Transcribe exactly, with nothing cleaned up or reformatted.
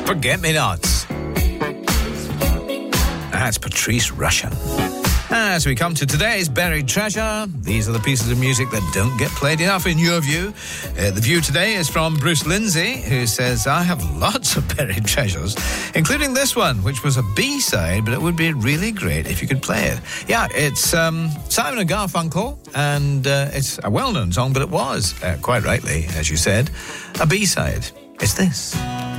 Forget-Me-Nots. That's Patrice Rushen. As we come to today's Buried Treasure, these are the pieces of music that don't get played enough in your view. Uh, the view today is from Bruce Lindsay, who says, I have lots of buried treasures, including this one, which was a B-side, but it would be really great if you could play it. Yeah, it's um, Simon and Garfunkel, and uh, it's a well-known song, but it was, uh, quite rightly, as you said, a B-side. It's this.